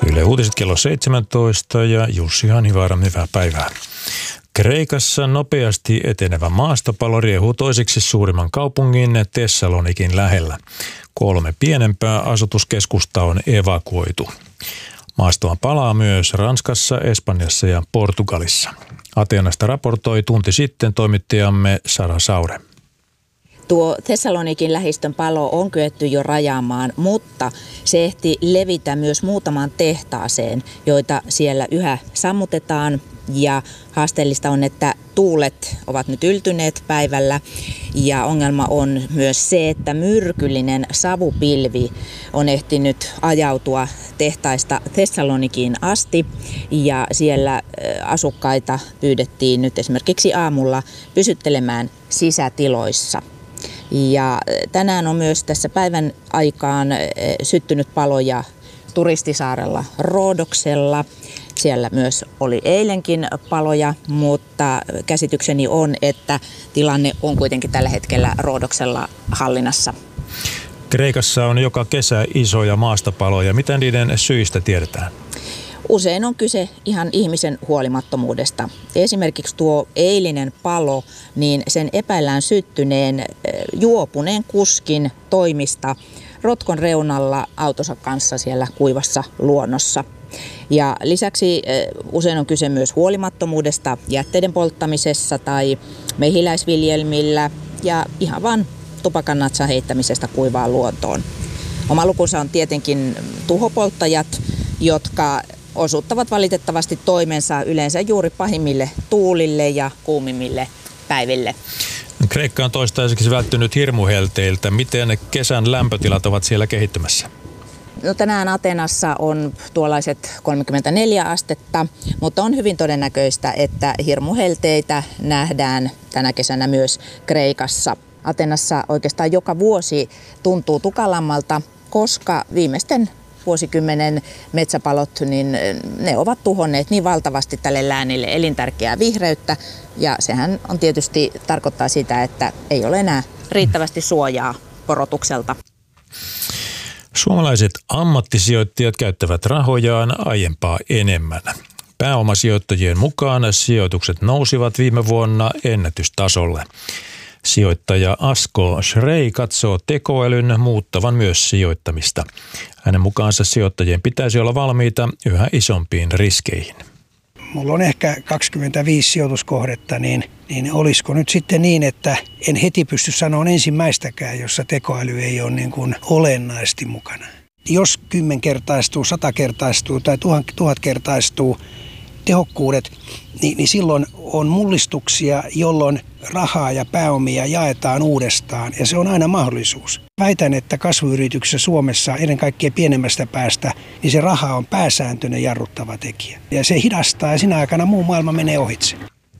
Yle Uutiset kello 17 ja Jussi Hanivaara, hyvää päivää. Kreikassa nopeasti etenevä maastopalo riehuu toiseksi suurimman kaupungin Thessalonikin lähellä. 3 pienempää asutuskeskusta on evakuoitu. Maastoa palaa myös Ranskassa, Espanjassa ja Portugalissa. Ateenasta raportoi tunti sitten toimittajamme Sara Saure. Tuo Thessalonikin lähistön palo on kyetty jo rajaamaan, mutta se ehti levitä myös muutamaan tehtaaseen, joita siellä yhä sammutetaan. Ja haasteellista on, että tuulet ovat nyt yltyneet päivällä ja ongelma on myös se, että myrkyllinen savupilvi on ehtinyt ajautua tehtaista Thessalonikiin asti ja siellä asukkaita pyydettiin nyt esimerkiksi aamulla pysyttelemään sisätiloissa. Ja tänään on myös tässä päivän aikaan syttynyt paloja turistisaarella Roodoksella. Siellä myös oli eilenkin paloja, mutta käsitykseni on, että tilanne on kuitenkin tällä hetkellä Roodoksella hallinnassa. Kreikassa on joka kesä isoja maastopaloja. Mitä niiden syistä tiedetään? Usein on kyse ihan ihmisen huolimattomuudesta. Esimerkiksi tuo eilinen palo, niin sen epäillään syttyneen juopuneen kuskin toimista rotkon reunalla autonsa kanssa siellä kuivassa luonnossa. Ja lisäksi usein on kyse myös huolimattomuudesta jätteiden polttamisessa tai mehiläisviljelmillä ja ihan vain tupakannatsan heittämisestä kuivaan luontoon. Oma lukunsa on tietenkin tuhopolttajat, jotka osuuttavat valitettavasti toimensa yleensä juuri pahimmille tuulille ja kuumimmille päiville. Kreikka on toistaiseksi välttynyt hirmuhelteiltä. Miten kesän lämpötilat ovat siellä kehittymässä? No, tänään Ateenassa on tuollaiset 34 astetta, mutta on hyvin todennäköistä, että hirmuhelteitä nähdään tänä kesänä myös Kreikassa. Ateenassa oikeastaan joka vuosi tuntuu tukalammalta, koska viimeisten vuosikymmenen metsäpalot, niin ne ovat tuhonneet niin valtavasti tälle läänille elintärkeää vihreyttä. Ja sehän on tietysti tarkoittaa sitä, että ei ole enää riittävästi suojaa porotukselta. Suomalaiset ammattisijoittajat käyttävät rahojaan aiempaa enemmän. Pääomasijoittajien mukaan sijoitukset nousivat viime vuonna ennätystasolle. Sijoittaja Asko Schrey katsoo tekoälyn muuttavan myös sijoittamista. Hänen mukaansa sijoittajien pitäisi olla valmiita yhä isompiin riskeihin. Mulla on ehkä 25 sijoituskohdetta, niin olisiko nyt sitten niin, että en heti pysty sanomaan ensimmäistäkään, jossa tekoäly ei ole niin kuin olennaisesti mukana. Jos 10-kertaistuu, 100-kertaistuu tai 1000-kertaistuu tehokkuudet, niin silloin on mullistuksia, jolloin rahaa ja pääomia jaetaan uudestaan ja se on aina mahdollisuus. Väitän, että kasvuyrityksessä Suomessa ennen kaikkea pienemmästä päästä, niin se raha on pääsääntöinen jarruttava tekijä. Ja se hidastaa ja siinä aikana muu maailma menee ohitse.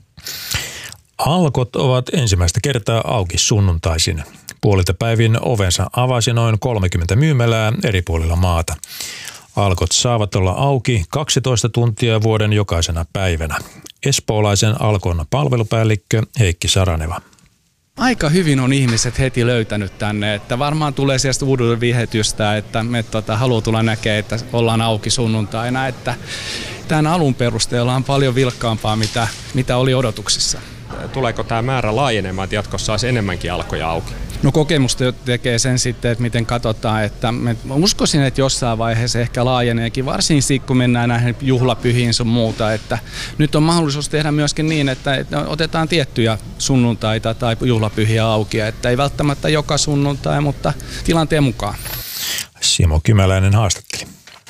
Alkot ovat ensimmäistä kertaa auki sunnuntaisin. Puolilta päivin ovensa avasi noin 30 myymälää eri puolilla maata. Alkot saavat olla auki 12 tuntia vuoden jokaisena päivänä. Espoolaisen Alkon palvelupäällikkö Heikki Saraneva. Aika hyvin on ihmiset heti löytänyt tänne, että varmaan tulee sieltä uudelleen vihetystä, että me haluaa tulla näkemään, että ollaan auki sunnuntaina, että tämän alun perusteella on paljon vilkkaampaa, mitä oli odotuksissa. Tuleeko tämä määrä laajenemaan, että jatkossa olisi enemmänkin alkoja auki? No kokemusta tekee sen sitten, että miten katsotaan, että uskoisin, että jossain vaiheessa ehkä laajeneekin, varsinkin kun mennään näihin juhlapyhiin sun muuta, että nyt on mahdollisuus tehdä myöskin niin, että otetaan tiettyjä sunnuntaita tai juhlapyhiä auki, että ei välttämättä joka sunnuntai, mutta tilanteen mukaan. Simo Kymäläinen haastatteli.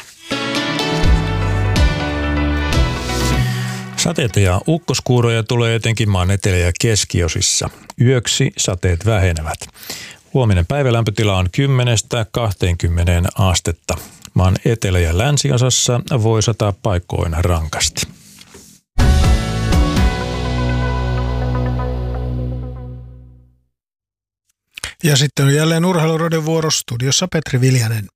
Sateita ja ukkoskuuroja tulee etenkin maan etelä- ja keskiosissa. Yöksi sateet vähenevät. Huominen päivälämpötila on 10–20 astetta. Maan etelä- ja länsiosassa voi sataa paikkoin rankasti. Ja sitten on jälleen Urheiluroden vuoro, studiossa Petri Viljanen.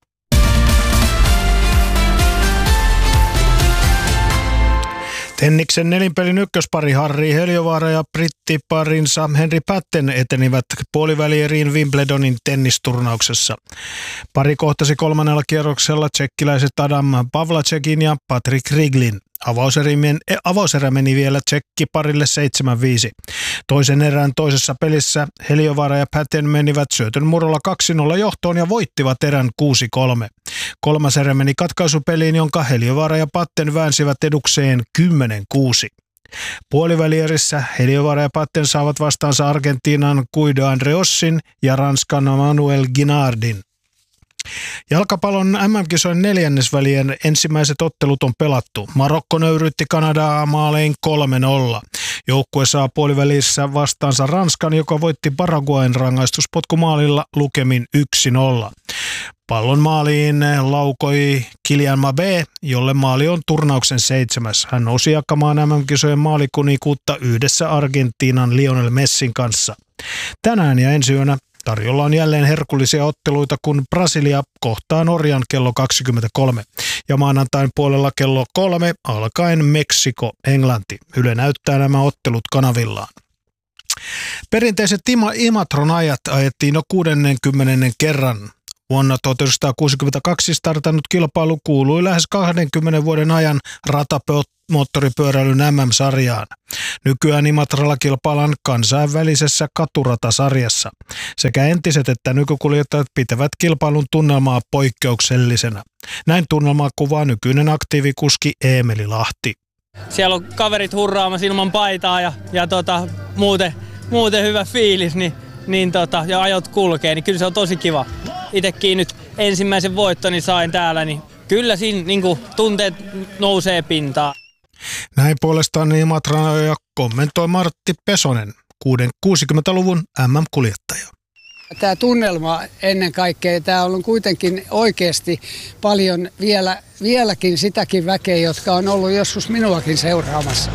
Tenniksen nelinpelin ykköspari Harri Heliövaara ja brittiparinsa Henri Patten etenivät puolivälieriin Wimbledonin tennisturnauksessa. Pari kohtasi kolmannella kierroksella tsekkiläiset Adam Pavlacekin ja Patrick Riglin. Avauserä meni vielä tsekkiparille 7-5. Toisen erän toisessa pelissä Heliövaara ja Patten menivät syötön murrolla 2-0 johtoon ja voittivat erän 6-3. Kolmas erä meni katkaisupeliin, jonka Heliövaara ja Patten väänsivät edukseen 10-6. Puolivälierissä Heliövaara ja Patten saavat vastaansa Argentiinan Guido Andreossin ja Ranskan Manuel Guinardin. Jalkapallon MM-kisojen neljännesvälien ensimmäiset ottelut on pelattu. Marokko nöyryytti Kanadaa maalein 3-0. Joukkue saa puolivälissä vastaansa Ranskan, joka voitti Paraguayn rangaistuspotkumaalilla lukemin 1-0. Pallon maaliin laukoi Kylian Mbappé, jolle maali on turnauksen 7. Hän nousi jakamaan MM-kisojen maalikunikuutta yhdessä Argentiinan Lionel Messin kanssa. Tänään ja ensi yönä tarjolla on jälleen herkullisia otteluita, kun Brasilia kohtaa Norjan kello 23 ja maanantain puolella kello 3 alkaen Meksiko-Englanti. Yle näyttää nämä ottelut kanavillaan. Perinteiset Imatron ajat ajettiin jo 60. kerran. Vuonna 1962 startannut kilpailu kuului lähes 20 vuoden ajan ratamoottoripyöräilyn MM-sarjaan. Nykyään Imatralla kilpaillaan kansainvälisessä katuratasarjassa. Sekä entiset että nykykuljettajat pitävät kilpailun tunnelmaa poikkeuksellisena. Näin tunnelmaa kuvaa nykyinen aktiivikuski Eemeli Lahti. Siellä on kaverit hurraamassa ilman paitaa ja muuten hyvä fiilis, ja ajot kulkee, niin kyllä se on tosi kiva. Itsekin nyt ensimmäisen voittoni sain täällä, niin kyllä siinä tunteet nousee pintaan. Näin puolestaan Imatran ja kommentoi Martti Pesonen, 60-luvun MM-kuljettaja. Tämä tunnelma ennen kaikkea, tämä on kuitenkin oikeasti paljon vieläkin sitäkin väkeä, jotka on ollut joskus minuakin seuraamassa.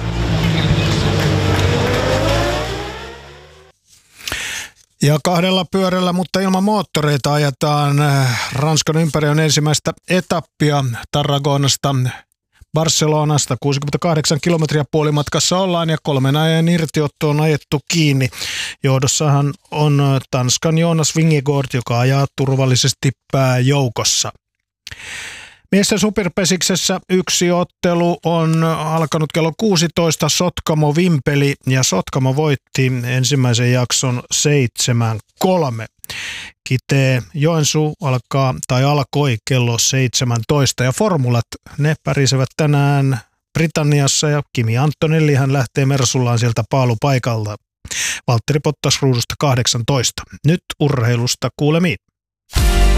Ja kahdella pyörällä, mutta ilman moottoreita ajetaan Ranskan ympäriön ensimmäistä etappia Tarragonasta Barcelonasta. 68 kilometriä puolimatkassa ollaan ja 3 ajan irtiotto on ajettu kiinni. Johdossahan on Tanskan Jonas Vingegaard, joka ajaa turvallisesti pääjoukossa. Miesten superpesiksessä yksi ottelu on alkanut kello 16, Sotkamo-Vimpeli, ja Sotkamo voitti ensimmäisen jakson 7-3. Kitee Joensuu alkoi kello 17 ja formulat ne pärisevät tänään Britanniassa ja Kimi Antonelli hän lähtee Mersullaan sieltä paalupaikalta. Valtteri Bottas ruudusta 18. Nyt urheilusta kuulemiin.